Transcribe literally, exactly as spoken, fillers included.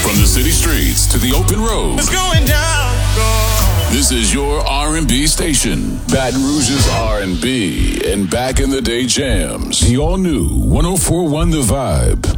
From the city streets to the open road. It's going down. This is your R and B station. Baton Rouge's R and B and back in the day jams. The all new one oh four point one The Vibe.